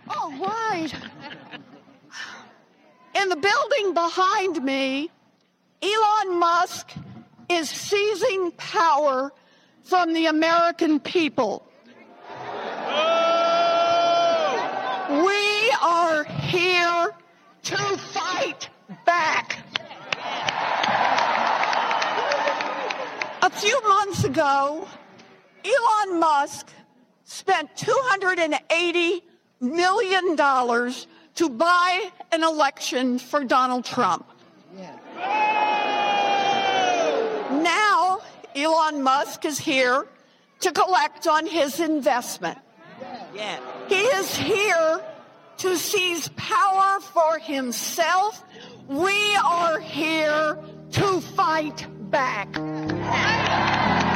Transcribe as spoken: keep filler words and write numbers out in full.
All right. In the building behind me, Elon Musk is seizing power from the American people. We are here to fight back. A few months ago, Elon Musk spent two hundred eighty million dollars to buy an election for Donald Trump. Yeah. Now, Elon Musk is here to collect on his investment. Yeah. He is here to seize power for himself. We are here to fight back.